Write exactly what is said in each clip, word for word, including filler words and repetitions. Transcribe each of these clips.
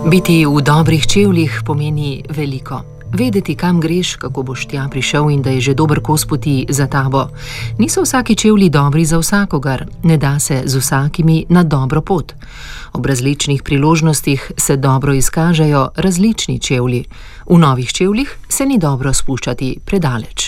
Biti v dobrih čevljih pomeni veliko. Vedeti, kam greš, kako boš tja prišel in da je že dober kos poti za tabo. Niso vsaki čevlji dobri za vsakogar, ne da se z vsakimi na dobro pot. Ob različnih priložnostih se dobro izkažejo različni čevlji. V novih čevljih se ni dobro spuščati predaleč.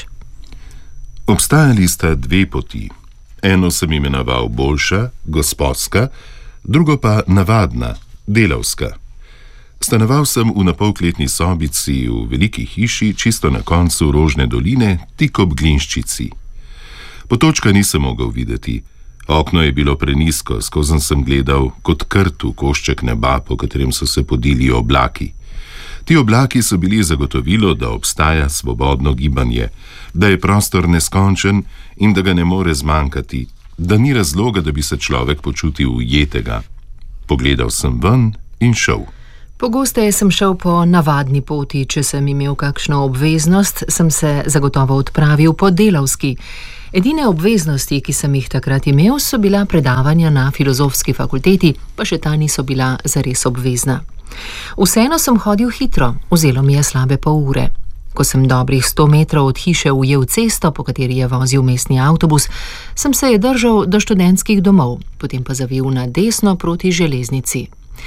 Obstajali sta dve poti. Eno sem imenoval boljša, gospodska, drugo pa navadna, delavska. Stanoval sem v napolkletni sobici v veliki hiši, čisto na koncu Rožne doline, tik ob Glinščici. Potočka nisem mogel videti. Okno je bilo prenizko, skozenj sem gledal kot krt v košček neba, po katerem so se podili oblaki. Ti oblaki so bili zagotovilo, da obstaja svobodno gibanje, da je prostor neskončen in da ga ne more zmanjkati, da ni razloga, da bi se človek počutil ujetega. Pogledal sem ven in šel. Pogosteje sem šel po navadni poti, če sem imel kakšno obveznost, sem se zagotovo odpravil po delavski. Edine obveznosti, ki sem jih takrat imel, so bila predavanja na filozofski fakulteti, pa še ta niso bila zares obvezna. Vseeno sem hodil hitro, vzelo mi je slabe pol ure. Ko sem dobrih sto metrov od hiše ujel cesto, po kateri je vozil mestni avtobus, sem se je držal do študentskih domov, potem pa zavil na desno proti železnici.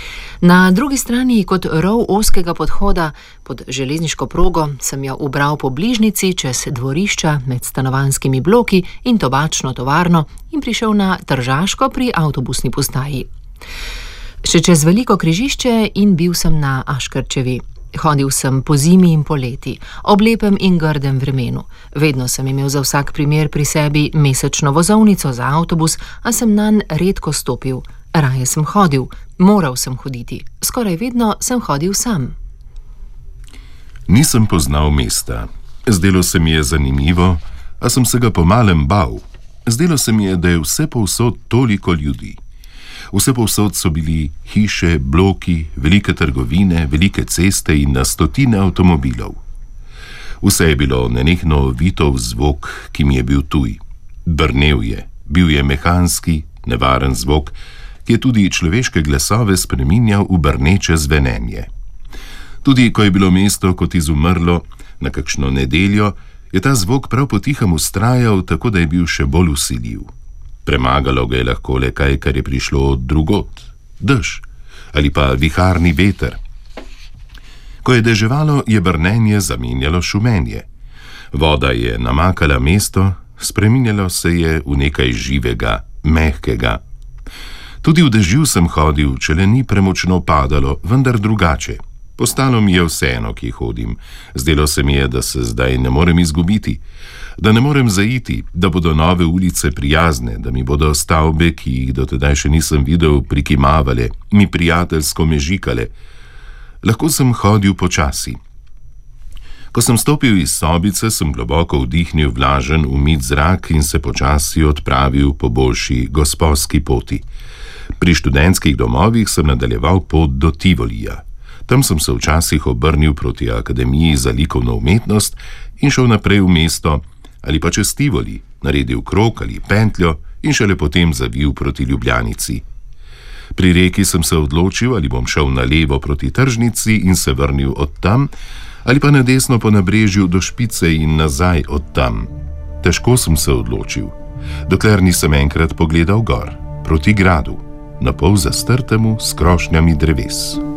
Na drugi strani, kot rov ozkega podhoda pod železniško progo, sem jo ubral po bližnici čez dvorišča med stanovanjskimi bloki in tobačno tovarno in prišel na Tržaško pri avtobusni postaji. Še čez veliko križišče in bil sem na Aškerčevi. Hodil sem po zimi in poleti, ob lepem in grdem vremenu. Vedno sem imel za vsak primer pri sebi mesečno vozovnico za avtobus, a sem nanj redko stopil. Raje sem hodil, moral sem hoditi. Skoraj vedno sem hodil sam. Nisem poznal mesta. Zdelo se mi je zanimivo, a sem se ga pomalem bal. Zdelo se mi je, da je vse povsod toliko ljudi. Vse povsod so bili hiše, bloki, velike trgovine, velike ceste in na stotine avtomobilov. Vse je bilo nenehno ovito v zvok, ki mi je bil tuj. Brnel je, bil je mehanski, nevaren zvok, ki je tudi človeške glasove spreminjal v brneče zvenenje. Tudi ko je bilo mesto kot izumrlo, na kakšno nedeljo, je ta zvok prav potihem vztrajal, tako da je bil še bolj vsiljiv. Premagalo ga je lahko le kaj, kar je prišlo od drugot, dež ali pa viharni veter. Ko je deževalo, je brnenje zamenjalo šumenje. Voda je namakala mesto, spreminjalo se je v nekaj živega, mehkega. Tudi v dežju sem hodil, če le ni premočno padalo, vendar drugače. Postalo mi je vseeno, ki hodim. Zdelo se mi je, da se zdaj ne morem izgubiti, da ne morem zaiti, da bodo nove ulice prijazne, da mi bodo stavbe, ki jih do tedaj še nisem videl, prikimavale, mi prijateljsko mežikale. Lahko sem hodil počasi. Ko sem stopil iz sobice, sem globoko vdihnil vlažen, umit zrak in se počasi odpravil po boljši gosposki poti. Pri študentskih domovih sem nadaljeval pot do Tivolija. Tam sem se včasih obrnil proti Akademiji za likovno umetnost in šel naprej v mesto ali pa čez Tivoli, naredil krog ali pentljo in šele potem zavil proti Ljubljanici. Pri reki sem se odločil, ali bom šel na levo proti tržnici in se vrnil od tam, ali pa na desno po nabrežju do Špice in nazaj od tam. Težko sem se odločil, dokler nisem enkrat pogledal gor, proti gradu, napol zastrtemu s krošnjami dreves.